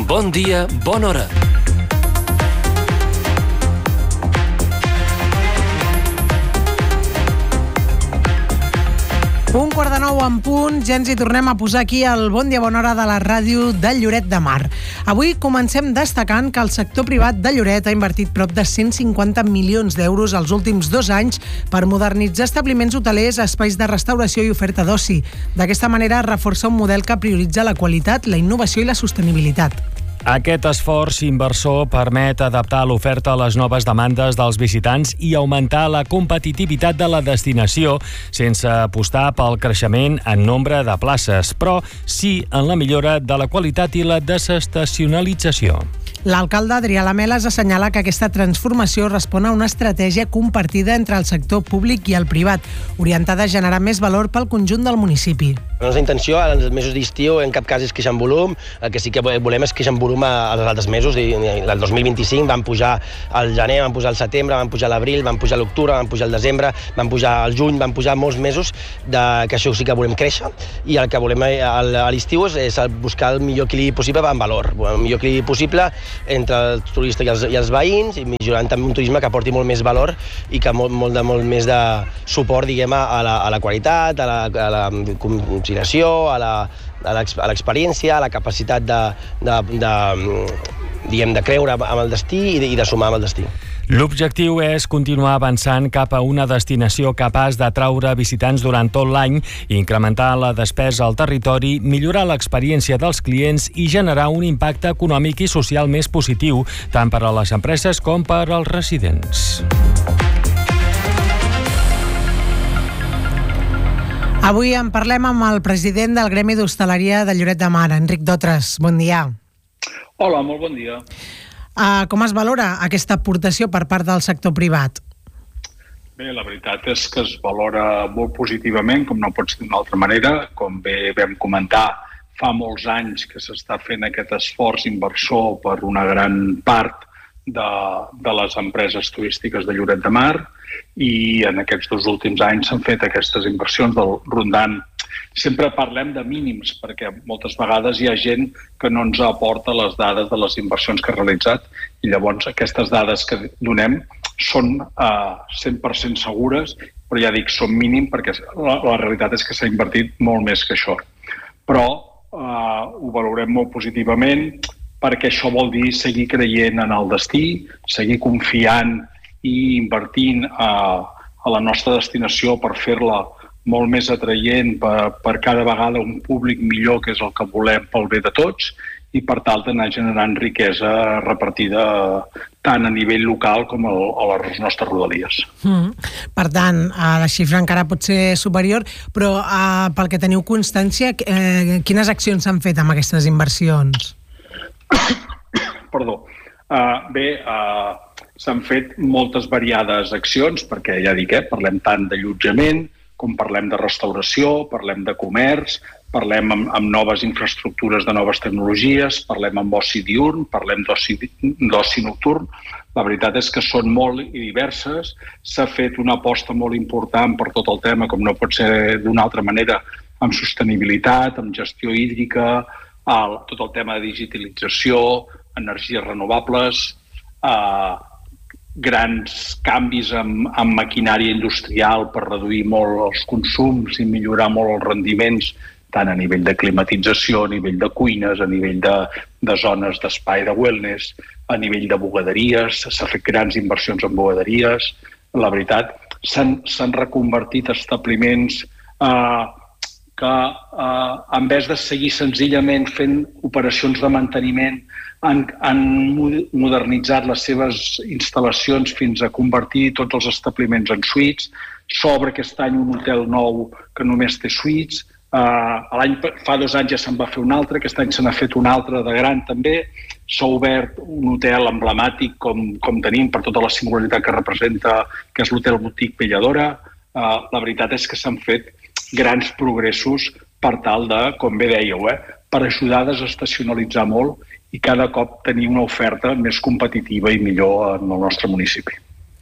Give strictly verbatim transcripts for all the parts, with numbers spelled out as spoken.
Bon dia, bona hora. Un quart de nou en punt, ja ens hi tornem a posar aquí al Bon Dia Bona Hora de la ràdio de Lloret de Mar. Avui comencem destacant que el sector privat de Lloret ha invertit prop de cent cinquanta milions d'euros els últims dos anys per modernitzar establiments hotelers, espais de restauració i oferta d'oci. D'aquesta manera es reforça un model que prioritza la qualitat, la innovació i la sostenibilitat. Aquest esforç inversor permet adaptar l'oferta a les noves demandes dels visitants i augmentar la competitivitat de la destinació sense apostar pel creixement en nombre de places, però sí en la millora de la qualitat i la desestacionalització. L'alcalde Adrià Lamelas assenyala que aquesta transformació respon a una estratègia compartida entre el sector públic i el privat, orientada a generar més valor pel conjunt del municipi. La nostra intenció als mesos d'estiu en cap cas és queixar en volum, el que sí que volem és queixar en volum als altres mesos. El dos mil vint-i-cinc van pujar al gener, van pujar al setembre, van pujar a l'abril, van pujar a l'octubre, van pujar al desembre, van pujar al juny, van pujar molts mesos, de, que això sí que volem créixer, i el que volem a l'estiu és, és buscar el millor equilibri possible en valor, el millor equilibri possible entre el turista i els, i els veïns, i millorant també un turisme que aporti molt més valor i que molt, molt, de, molt més de suport, diguem, a la, a la qualitat, a la, a la conciliació, a la, a l'experiència, a la capacitat de, de, de, diguem, de creure amb el destí i de, i de sumar amb el destí. L'objectiu és continuar avançant cap a una destinació capaç d'atraure visitants durant tot l'any, incrementar la despesa al territori, millorar l'experiència dels clients i generar un impacte econòmic i social més positiu, tant per a les empreses com per als residents. Avui en parlem amb el president del Gremi d'Hostaleria de Lloret de Mar, Enric Dotres. Bon dia. Hola, molt bon dia. Uh, com es valora aquesta aportació per part del sector privat? Bé, la veritat és que es valora molt positivament, com no pot ser d'una altra manera. Com bé vam comentar, fa molts anys que s'està fent aquest esforç inversor per una gran part de, de les empreses turístiques de Lloret de Mar, i en aquests dos últims anys s'han fet aquestes inversions del rondant. Sempre parlem de mínims, perquè moltes vegades hi ha gent que no ens aporta les dades de les inversions que ha realitzat, i llavors aquestes dades que donem són uh, cent per cent segures, però ja dic, són mínim perquè la, la realitat és que s'ha invertit molt més que això. Però uh, ho valorem molt positivament, perquè això vol dir seguir creient en el destí, seguir confiant i invertint uh, a la nostra destinació per fer-la molt més atraient per, per cada vegada un públic millor, que és el que volem pel bé de tots, i per tal d'anar generant riquesa repartida tant a nivell local com a, a les nostres rodalies. Mm. Per tant, la xifra encara pot ser superior, però uh, pel que teniu constància, eh, quines accions s'han fet amb aquestes inversions? Perdó. Uh, bé, uh, s'han fet moltes variades accions, perquè ja dic, eh, parlem tant d'allotjament, com parlem de restauració, parlem de comerç, parlem amb, amb noves infraestructures de noves tecnologies, parlem amb oci diurn, parlem d'oci nocturn. La veritat és que són molt i diverses. S'ha fet una aposta molt important per tot el tema, com no pot ser d'una altra manera, amb sostenibilitat, amb gestió hídrica, el, tot el tema de digitalització, energies renovables, eh, grans canvis en, en maquinària industrial per reduir molt els consums i millorar molt els rendiments, tant a nivell de climatització, a nivell de cuines, a nivell de, de zones d'espai de wellness, a nivell de bugaderies. S'ha fet grans inversions en bugaderies. La veritat, s'han, s'han reconvertit establiments eh, que, eh, en vez de seguir senzillament fent operacions de manteniment, Han, han modernitzat les seves instal·lacions fins a convertir tots els establiments en suites. S'obre aquest any un hotel nou que només té suites. Uh, l'any, fa dos anys ja se'n va fer un altre, aquest any se n'ha fet un altre de gran també. S'ha obert un hotel emblemàtic com, com tenim per tota la singularitat que representa, que és l'Hotel Boutique Belladora. Uh, la veritat és que s'han fet grans progressos per tal de, com bé dèieu, eh, per ajudar a desestacionalitzar molt i cada cop tenir una oferta més competitiva i millor en el nostre municipi.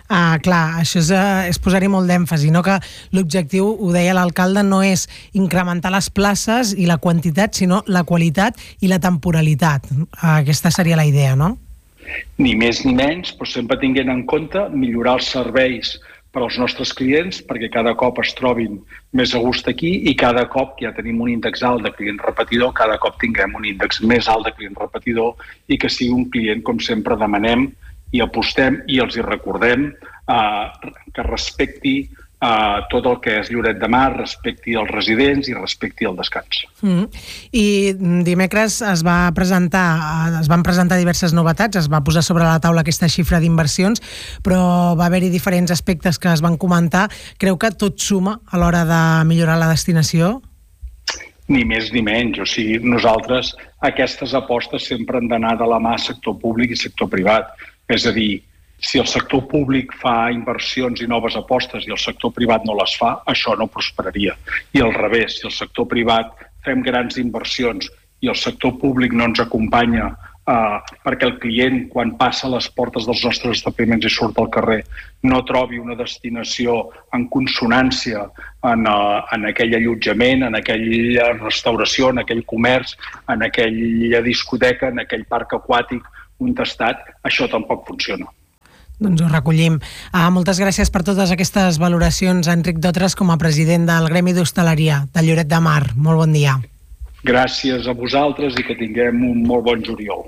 Ah, clar, això és, és posar-hi molt d'èmfasi, no? Que l'objectiu, ho deia l'alcalde, no és incrementar les places i la quantitat, sinó la qualitat i la temporalitat. Aquesta seria la idea, no? Ni més ni menys, però sempre tinguent en compte millorar els serveis per als nostres clients, perquè cada cop es trobin més a gust aquí i cada cop que ja tenim un índex alt de client repetidor, cada cop tinguem un índex més alt de client repetidor i que sigui un client, com sempre demanem i apostem i els hi recordem eh, que respecti Uh, tot el que és Lloret de Mar, respecti els residents i respecti el descans. Mm. I dimecres es va presentar, es van presentar diverses novetats, es va posar sobre la taula aquesta xifra d'inversions, però va haver-hi diferents aspectes que es van comentar. Creu que tot suma a l'hora de millorar la destinació? Ni més ni menys. O sigui, nosaltres aquestes apostes sempre han d'anar de la mà sector públic i sector privat. És a dir, si el sector públic fa inversions i noves apostes i el sector privat no les fa, això no prosperaria. I al revés, si el sector privat fem grans inversions i el sector públic no ens acompanya eh, perquè el client, quan passa a les portes dels nostres establiments i surt al carrer, no trobi una destinació en consonància en, uh, en aquell allotjament, en aquella restauració, en aquell comerç, en aquella discoteca, en aquell parc aquàtic on ha estat, això tampoc funciona. Doncs ho recollim. Ah, moltes gràcies per totes aquestes valoracions, Enric Dotres, com a president del Gremi d'Hostaleria de Lloret de Mar. Molt bon dia. Gràcies a vosaltres i que tinguem un molt bon juliol.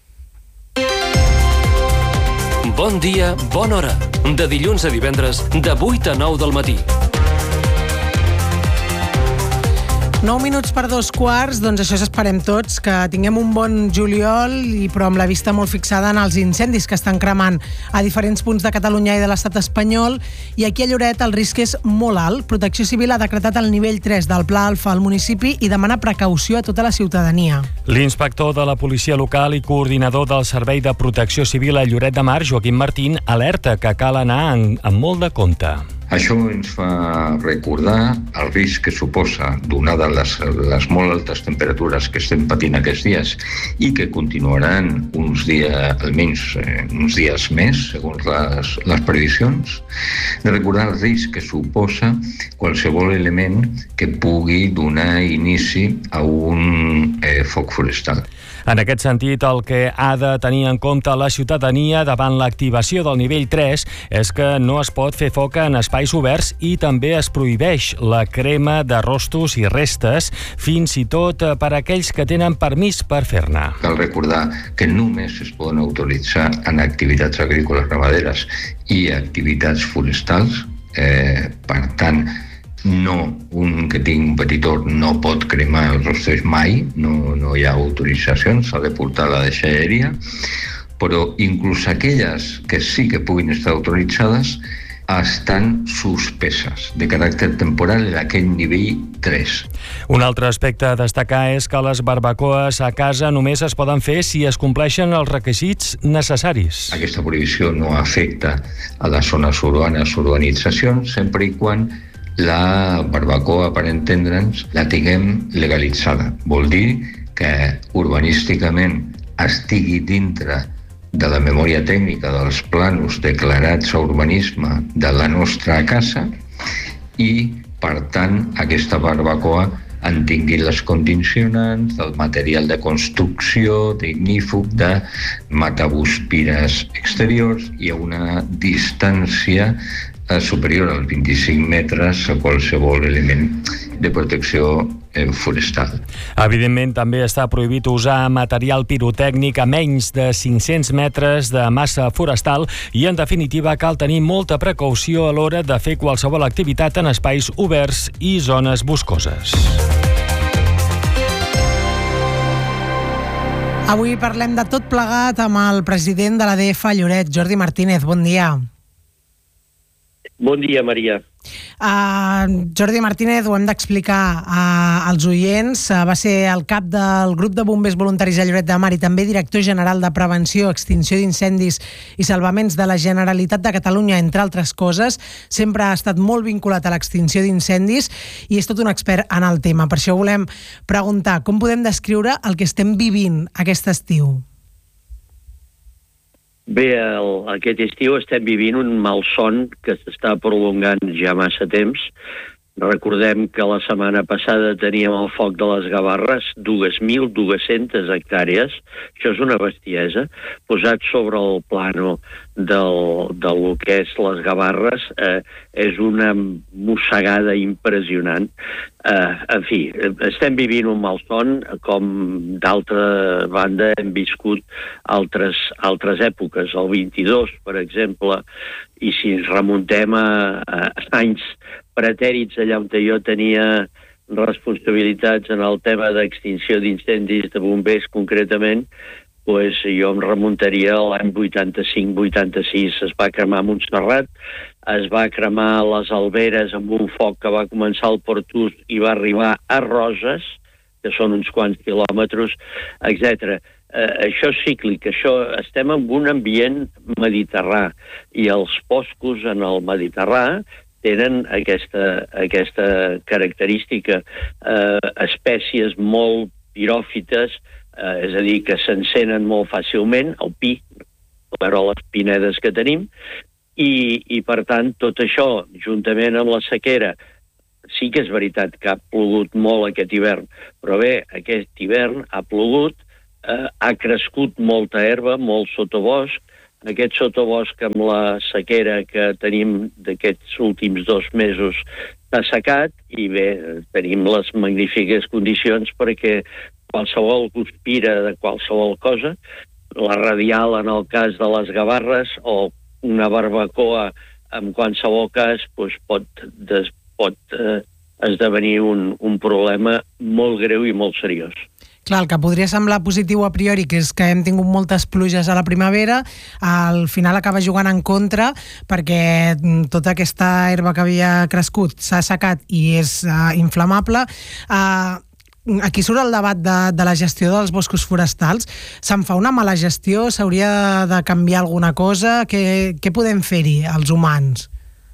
Bon dia, bona hora. De dilluns a divendres, de vuit a nou del matí. nou minuts per dos quarts, doncs això esperem tots, que tinguem un bon juliol, i però amb la vista molt fixada en els incendis que estan cremant a diferents punts de Catalunya i de l'estat espanyol, i aquí a Lloret el risc és molt alt. Protecció Civil ha decretat el nivell tres del Pla Alfa al municipi i demana precaució a tota la ciutadania. L'inspector de la policia local i coordinador del Servei de Protecció Civil a Lloret de Mar, Joaquim Martín, alerta que cal anar amb, amb molt de compte. Això ens fa recordar el risc que suposa, donades les, les molt altes temperatures que estem patint aquests dies i que continuaran uns dies, almenys eh, uns dies més, segons les, les previsions, de recordar el risc que suposa qualsevol element que pugui donar inici a un eh, foc forestal. En aquest sentit, el que ha de tenir en compte la ciutadania davant l'activació del nivell tres és que no es pot fer foc en espais oberts i també es prohibeix la crema de rostos i restes, fins i tot per a aquells que tenen permís per fer-ne. Cal recordar que només es poden autoritzar en activitats agrícoles ramaderes i activitats forestals, eh, per tant, no, un que tingui un petit horn no pot cremar els rostres mai, no, no hi ha autoritzacions, s'ha de portar a la deixalleria, però inclús aquelles que sí que puguin estar autoritzades estan suspeses de caràcter temporal en aquell nivell tres. Un altre aspecte a destacar és que les barbacoes a casa només es poden fer si es compleixen els requisits necessaris. Aquesta prohibició no afecta a les zones urbanes, urbanitzacions, sempre i quan la barbacoa, per entendre'ns, la tinguem legalitzada. Vol dir que urbanísticament estigui dintre de la memòria tècnica dels plànols declarats a urbanisme de la nostra casa i, per tant, aquesta barbacoa en tingui les condicionants del material de construcció, d'ignífug, de matabuspires exteriors i a una distància superior als vint-i-cinc metres a qualsevol element de protecció forestal. Evidentment, també està prohibit usar material pirotècnic a menys de cinc-cents metres de massa forestal i, en definitiva, cal tenir molta precaució a l'hora de fer qualsevol activitat en espais oberts i zones boscoses. Avui parlem de tot plegat amb el president de l'A D F a Lloret, Jordi Martínez. Bon dia. Bon dia, Maria. Uh, Jordi Martínez, ho hem d'explicar uh, als oients. Uh, va ser el cap del grup de bombers voluntaris a Lloret de Mar i també director general de Prevenció, Extinció d'Incendis i Salvaments de la Generalitat de Catalunya, entre altres coses. Sempre ha estat molt vinculat a l'extinció d'incendis i és tot un expert en el tema. Per això volem preguntar com podem descriure el que estem vivint aquest estiu. Bé, el, aquest estiu estem vivint un malson que s'està prolongant ja massa temps. Recordem que la setmana passada teníem el foc de les Gavarres, dos mil dues-centes hectàrees, això és una bestiesa, posat sobre el plano del, del que és les Gavarres, eh, és una mossegada impressionant. Eh, en fi, estem vivint un malson, com d'altra banda hem viscut altres, altres èpoques, el vint-i-dos, per exemple, i si ens remuntem a, a anys pretèrits, allà on jo tenia responsabilitats en el tema d'extinció d'incendis de bombers concretament, pues jo em remuntaria a l'any vuitanta-cinc vuitanta-sis. Es va cremar a Montserrat, es va cremar les Alberes amb un foc que va començar al Portús i va arribar a Roses, que són uns quants quilòmetres, etcètera. Eh, això és cíclic, això, estem en un ambient mediterrà, i els boscos en el Mediterrà tenen aquesta, aquesta característica, eh, espècies molt piròfites, eh, és a dir, que s'encenen molt fàcilment, el pi, però les pinedes que tenim, i, i per tant tot això, juntament amb la sequera, sí que és veritat que ha plogut molt aquest hivern, però bé, aquest hivern ha plogut, eh, ha crescut molta herba, molt sotobosc. Aquest sotobosc amb la sequera que tenim d'aquests últims dos mesos s'ha assecat i bé, tenim les magnífiques condicions perquè qualsevol guspira de qualsevol cosa, la radial en el cas de les Gavarres o una barbacoa en qualsevol cas doncs pot, des, pot eh, esdevenir un, un problema molt greu i molt seriós. Clar, el que podria semblar positiu a priori, que és que hem tingut moltes pluges a la primavera, al final acaba jugant en contra perquè tota aquesta herba que havia crescut s'ha assecat i és uh, inflamable. Uh, aquí surt el debat de, de la gestió dels boscos forestals. Se'n fa una mala gestió? S'hauria de canviar alguna cosa? Què, què podem fer-hi, els humans?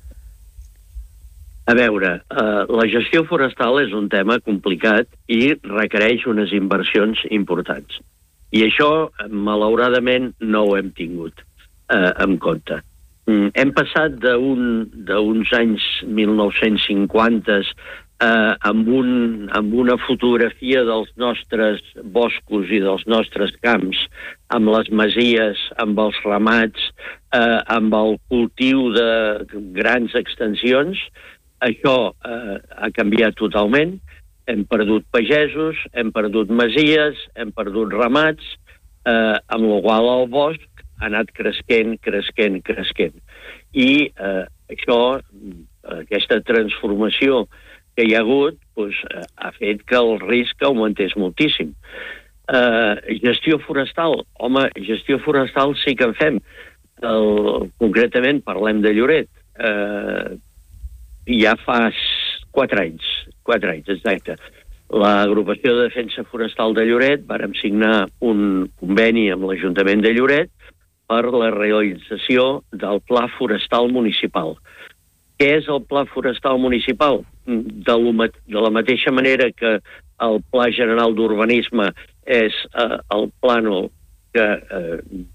A veure, eh, la gestió forestal és un tema complicat i requereix unes inversions importants. I això, malauradament, no ho hem tingut eh, en compte. Mm, hem passat d'uns anys mil nou-cents cinquanta eh, amb, un, amb una fotografia dels nostres boscos i dels nostres camps, amb les masies, amb els ramats, eh, amb el cultiu de grans extensions. Això eh, ha canviat totalment, hem perdut pagesos, hem perdut masies, hem perdut ramats, eh, amb la qual el bosc ha anat cresquent, cresquent, cresquent. I eh, això, aquesta transformació que hi ha hagut, doncs, eh, ha fet que el risc augmentés moltíssim. Eh, gestió forestal, home, gestió forestal sí que en fem. El, concretament parlem de Lloret. Eh, ja fa quatre anys, quatre anys, exacte. L'Agrupació de Defensa Forestal de Lloret vàrem signar un conveni amb l'Ajuntament de Lloret per la realització del Pla Forestal Municipal. Què és el Pla Forestal Municipal? De, lo, de la mateixa manera que el Pla General d'Urbanisme és eh, el plànol que eh,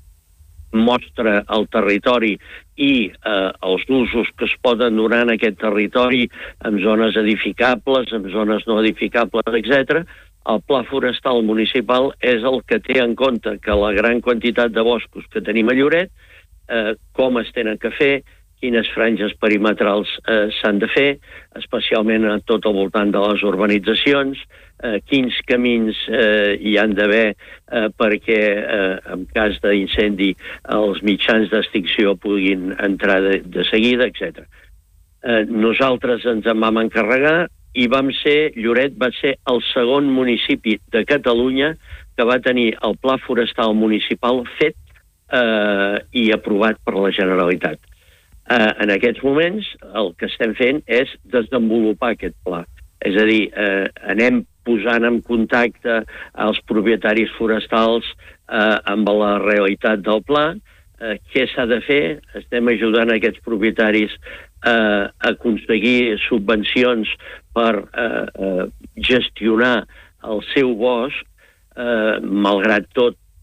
mostra el territori i eh, els usos que es poden donar en aquest territori en zones edificables, en zones no edificables, etcètera. El Pla Forestal Municipal és el que té en compte que la gran quantitat de boscos que tenim a Lloret, eh, com es tenen que fer, quines franges perimetrals eh, s'han de fer, especialment a tot al voltant de les urbanitzacions, eh, quins camins eh, hi han d'haver eh, perquè eh, en cas d'incendi els mitjans d'extinció puguin entrar de, de seguida, etcètera. Eh, nosaltres ens en vam encarregar i vam ser, Lloret va ser el segon municipi de Catalunya que va tenir el Pla Forestal Municipal fet eh, i aprovat per la Generalitat. Eh, en aquests moments el que estem fent és desenvolupar aquest pla. És a dir, eh, anem posant en contacte els propietaris forestals eh, amb la realitat del pla, eh, què s'ha de fer, estem ajudant aquests propietaris eh, a aconseguir subvencions per eh, eh, gestionar el seu bosc, eh, malgrat tot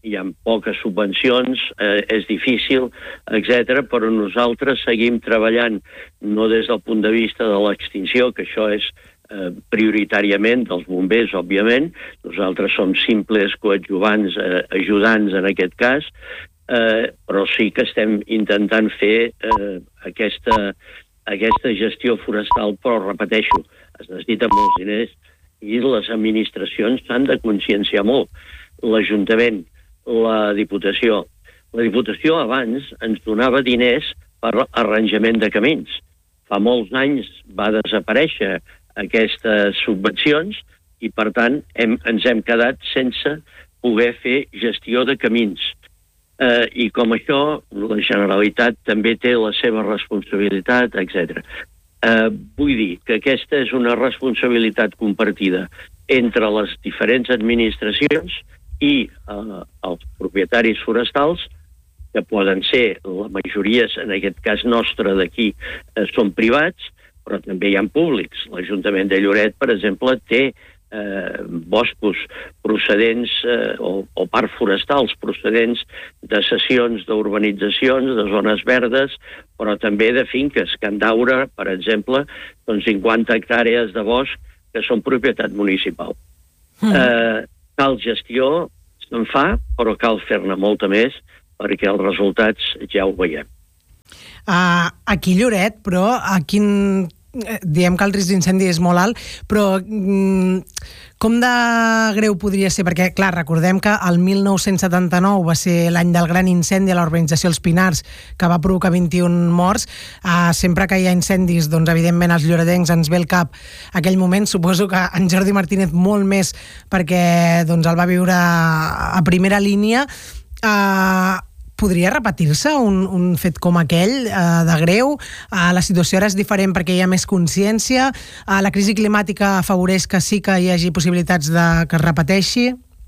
hi ha poques subvencions, eh, és difícil, etcètera, però nosaltres seguim treballant no des del punt de vista de l'extinció, que això és eh, prioritàriament dels bombers, òbviament. Nosaltres som simples coadjuvants, eh, ajudants en aquest cas, eh, però sí que estem intentant fer eh, aquesta, aquesta gestió forestal, però repeteixo, es necessita molts diners i les administracions s'han de conscienciar molt. L'Ajuntament, la Diputació. La Diputació abans ens donava diners per arranjament de camins. Fa molts anys va desaparèixer aquestes subvencions i, per tant, hem, ens hem quedat sense poder fer gestió de camins. Eh, I com això, la Generalitat també té la seva responsabilitat, etcètera. Eh, vull dir que aquesta és una responsabilitat compartida entre les diferents administracions i eh, els propietaris forestals, que poden ser, la majoria, en aquest cas nostre d'aquí, eh, són privats, però també hi ha públics. L'Ajuntament de Lloret, per exemple, té eh, boscos procedents eh, o, o parcs forestals procedents de cessions d'urbanitzacions, de zones verdes, però també de finques. Can Daura, per exemple, són cinquanta hectàrees de bosc que són propietat municipal. Mm. Eh, cal gestió, se'n fa, però cal fer-ne molta més perquè els resultats ja ho veiem. Uh, aquí Lloret, però a quin... diem que el risc d'incendi és molt alt, però mm, com de greu podria ser? Perquè, clar, recordem que el mil nou-cents setanta-nou va ser l'any del gran incendi a la urbanització Els Pinars, que va provocar vint-i-un morts. Uh, sempre que hi ha incendis, doncs, evidentment, als lloretencs ens ve al cap aquell moment. Suposo que en Jordi Martínez molt més, perquè doncs, el va viure a primera línia. Uh, podria repetir-se un, un fet com aquell uh, de greu? Uh, la situació ara és diferent perquè hi ha més consciència. Uh, la crisi climàtica afavoreix que sí que hi hagi possibilitats de que es repeteixi?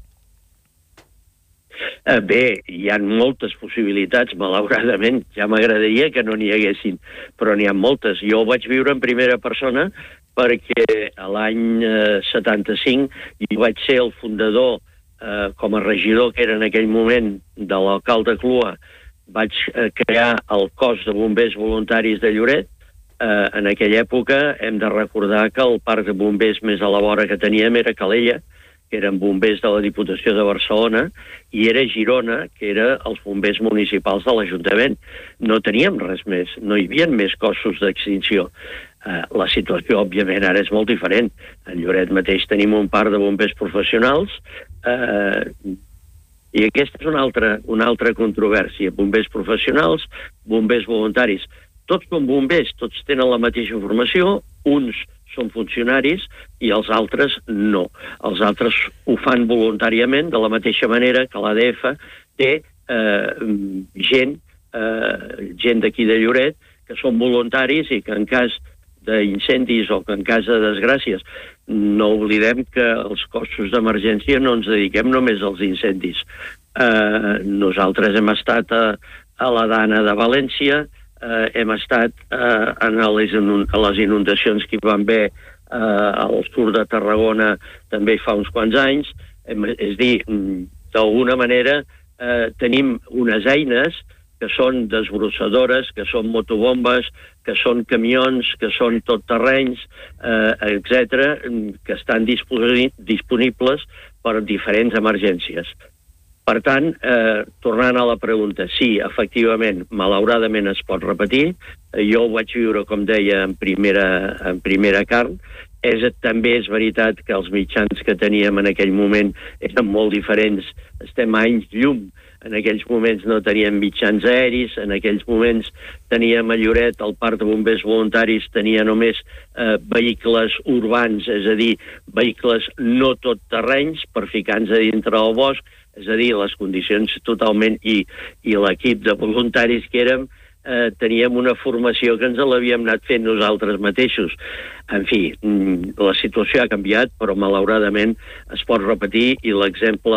Uh, bé, hi ha moltes possibilitats, malauradament. Ja m'agradaria que no n'hi haguessin, però n'hi ha moltes. Jo ho vaig viure en primera persona perquè l'any uh, setanta-cinc jo vaig ser el fundador Uh, com a regidor que era en aquell moment de l'alcalde Clua, vaig uh, crear el cos de bombers voluntaris de Lloret. Uh, en aquella època hem de recordar que el parc de bombers més a la vora que teníem era Calella, que eren bombers de la Diputació de Barcelona, i era Girona, que era els bombers municipals de l'Ajuntament. No teníem res més, no hi havia més cossos d'extinció. Uh, la situació, òbviament, ara és molt diferent. En Lloret mateix tenim un parc de bombers professionals uh, i aquesta és una altra, una altra controvèrsia. Bombers professionals, bombers voluntaris. Tots són bombers, tots tenen la mateixa formació, uns són funcionaris i els altres no. Els altres ho fan voluntàriament, de la mateixa manera que l'A D F té uh, gent, uh, gent d'aquí de Lloret, que són voluntaris i que en cas d'incendis o que en cas de desgràcies, no oblidem que els cossos d'emergència no ens dediquem només als incendis. Eh, nosaltres hem estat a, a la Dana de València, eh, hem estat eh, en les, a les inundacions que hi van haver eh, al sud de Tarragona també fa uns quants anys. Hem, és dir, d'alguna manera eh, tenim unes eines que són desbrossadores, que són motobombes, que són camions, que són totterrenys, eh, etcètera, que estan disponibles per a diferents emergències. Per tant, eh, tornant a la pregunta, sí, efectivament, malauradament es pot repetir. Jo ho vaig viure, com deia, en primera, en primera carn. És, també és veritat que els mitjans que teníem en aquell moment eren molt diferents. Estem a anys llum. En aquells moments no teníem mitjans aeris, en aquells moments teníem a Lloret, el parc de bombers voluntaris tenia només eh, vehicles urbans, és a dir, vehicles no tot terrenys per ficar-nos a dintre del bosc, és a dir, les condicions totalment, i, i l'equip de voluntaris que érem, eh, teníem una formació que ens l'havíem anat fent nosaltres mateixos. En fi, la situació ha canviat, però malauradament es pot repetir, i l'exemple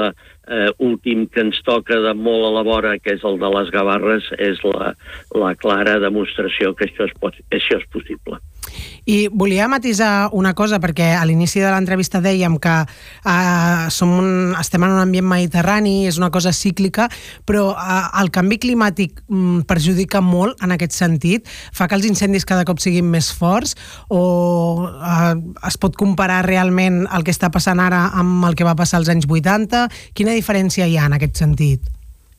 eh, últim que ens toca de molt a la vora, que és el de les Gavarres, és la, la clara demostració que això és, això és possible. I volia matisar una cosa, perquè a l'inici de l'entrevista dèiem que eh, som un, estem en un ambient mediterrani, és una cosa cíclica, però eh, el canvi climàtic mm, perjudica molt en aquest sentit, fa que els incendis cada cop siguin més forts, o eh, es pot comparar realment el que està passant ara amb el que va passar als anys vuitanta? Quina diferència hi ha en aquest sentit?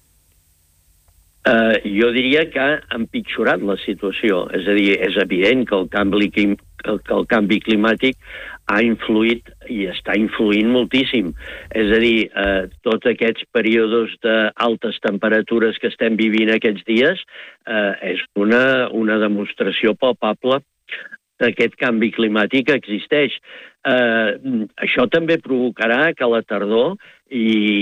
Uh, jo diria que ha empitjorat la situació. És a dir, és evident que el canvi, que el canvi climàtic ha influït i està influint moltíssim. És a dir, uh, tots aquests períodes d'altes temperatures que estem vivint aquests dies uh, és una, una demostració palpable d'aquest canvi climàtic que existeix. Uh, això també provocarà que a la tardor, i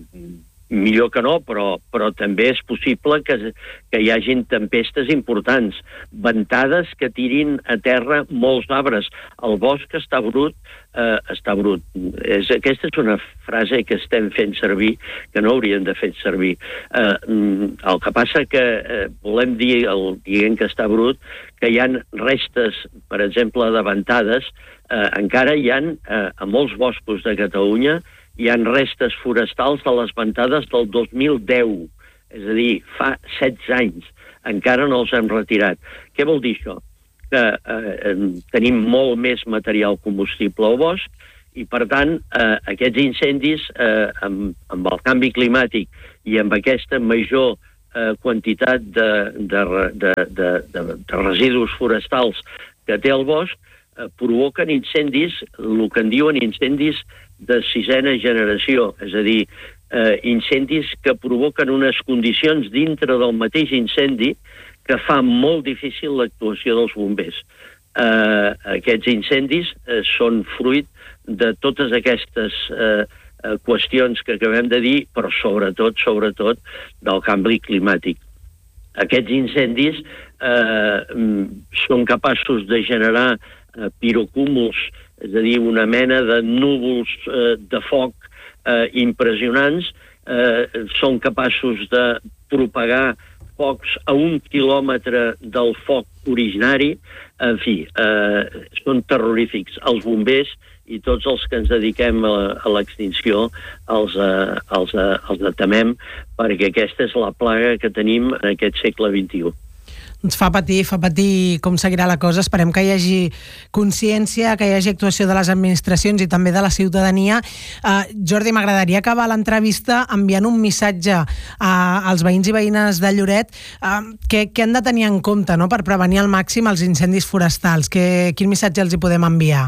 millor que no, però, però també és possible que, que hi hagin tempestes importants, ventades que tirin a terra molts arbres. El bosc està brut, eh, està brut. És, aquesta és una frase que estem fent servir, que no hauríem de fer servir. Eh, el que passa que eh, volem dir, el, dient que està brut, que hi ha restes, per exemple, de ventades, eh, encara hi ha eh, a molts boscos de Catalunya, hi ha restes forestals de les ventades del dos mil deu, és a dir, fa setze anys, encara no els hem retirat. Què vol dir això? Que eh, tenim molt més material combustible al bosc i, per tant, eh, aquests incendis, eh, amb, amb el canvi climàtic i amb aquesta major eh, quantitat de, de, de, de, de, de residus forestals que té el bosc, eh, provoquen incendis, el que en diuen incendis de sisena generació, és a dir, eh, incendis que provoquen unes condicions dintre del mateix incendi que fa molt difícil l'actuació dels bombers. Eh, aquests incendis eh, són fruit de totes aquestes eh, eh, qüestions que acabem de dir, però sobretot, sobretot, del canvi climàtic. Aquests incendis eh, són capaços de generar eh, pirocúmuls, és a dir, una mena de núvols eh, de foc eh, impressionants, eh, són capaços de propagar focs a un quilòmetre del foc originari. En fi, eh, són terrorífics. Els bombers i tots els que ens dediquem a, a l'extinció els, eh, els, eh, els temem, perquè aquesta és la plaga que tenim en aquest segle vint-i-u. Ens fa patir, fa patir com seguirà la cosa. Esperem que hi hagi consciència, que hi hagi actuació de les administracions i també de la ciutadania. Uh, Jordi, m'agradaria acabar l'entrevista enviant un missatge uh, als veïns i veïnes de Lloret uh, que, que han de tenir en compte, no?, per prevenir al màxim els incendis forestals. Que, quin missatge els hi podem enviar?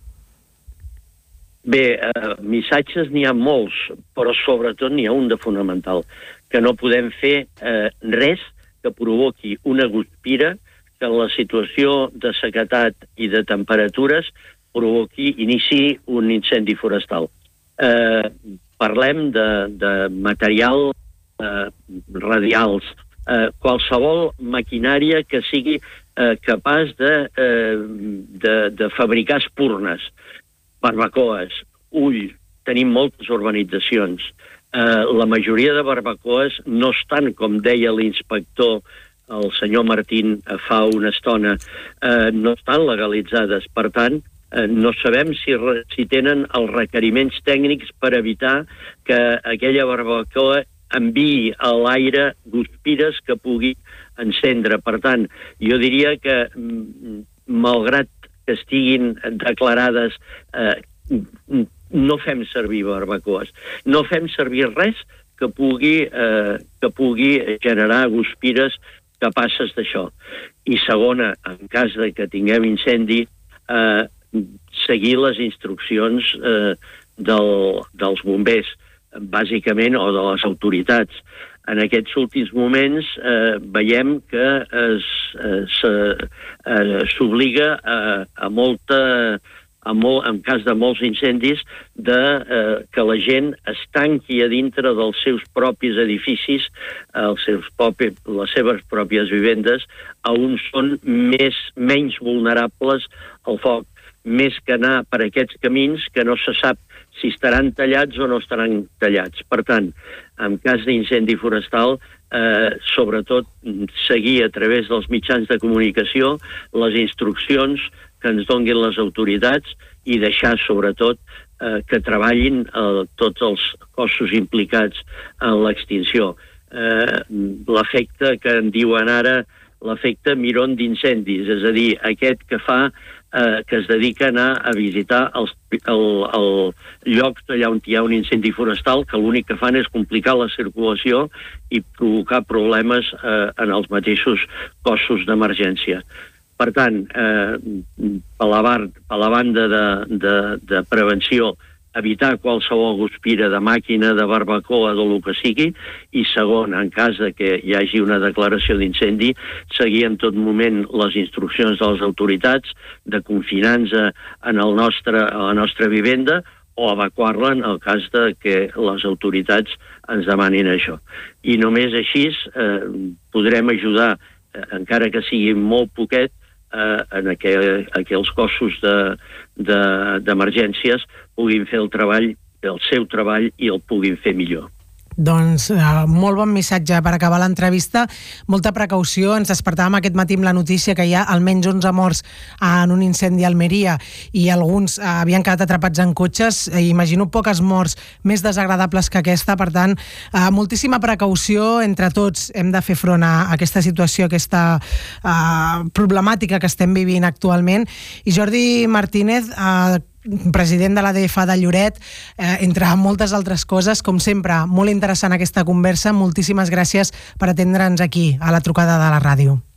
Bé, uh, missatges n'hi ha molts, però sobretot n'hi ha un de fonamental, que no podem fer uh, res que provoqui una guspira que en la situació de sequedat i de temperatures provoqui, inici un incendi forestal. Eh, parlem de, de material eh, radials, eh, qualsevol maquinària que sigui eh, capaç de, eh, de, de fabricar espurnes, barbacoes, ull, tenim moltes urbanitzacions. Uh, la majoria de barbacoes no estan, com deia l'inspector, el senyor Martín, uh, fa una estona, uh, no estan legalitzades. Per tant, uh, no sabem si, re, si tenen els requeriments tècnics per evitar que aquella barbacoa enviï a l'aire guspires que pugui encendre. Per tant, jo diria que, malgrat que estiguin declarades, uh, no fem servir barbacoes, no fem servir res que pugui, eh, que pugui generar guspires capaces d'això. I segona, en cas de que tinguem incendi, eh, seguir les instruccions eh, del, dels bombers, bàsicament, o de les autoritats. En aquests últims moments eh, veiem que es, es, eh, s'obliga a, a molta... En, molt, en cas de molts incendis, de eh, que la gent es tanqui a dintre dels seus propis edificis, els seus propi, les seves pròpies vivendes, on són més, menys vulnerables al foc, més que anar per aquests camins que no se sap si estaran tallats o no estaran tallats. Per tant, en cas d'incendi forestal, eh, sobretot seguir a través dels mitjans de comunicació les instruccions que ens donguin les autoritats i deixar, sobretot, eh, que treballin eh, tots els cossos implicats en l'extinció. Eh, l'efecte que en diuen ara, l'efecte miron d'incendis, és a dir, aquest que fa eh, que es dedica a anar a visitar els, el, el lloc allà on hi ha un incendi forestal, que l'únic que fan és complicar la circulació i provocar problemes eh, en els mateixos cossos d'emergència. Per tant, eh, a, la bar, a la banda de, de, de prevenció, evitar qualsevol guspira de màquina, de barbacoa, del que sigui, i segon, en cas de que hi hagi una declaració d'incendi, seguir en tot moment les instruccions de les autoritats de confinar-nos en el nostre, a la nostra vivenda o evacuar-la en el cas de que les autoritats ens demanin això. I només així eh, podrem ajudar, eh, encara que sigui molt poquet, eh, en aquell, aquells cossos d'emergències de, puguin fer el treball, el seu treball i el puguin fer millor. Doncs eh, molt bon missatge per acabar l'entrevista. Molta precaució. Ens despertàvem aquest matí amb la notícia que hi ha almenys onze morts en un incendi a Almeria i alguns eh, havien quedat atrapats en cotxes. Eh, imagino poques morts més desagradables que aquesta. Per tant, eh, moltíssima precaució entre tots. Hem de fer front a aquesta situació, a aquesta eh, problemàtica que estem vivint actualment. I Jordi Martínez, eh, president de l'A D F de Lloret, eh, entre moltes altres coses, com sempre, molt interessant aquesta conversa. Moltíssimes gràcies per atendre'ns aquí, a la trucada de la ràdio.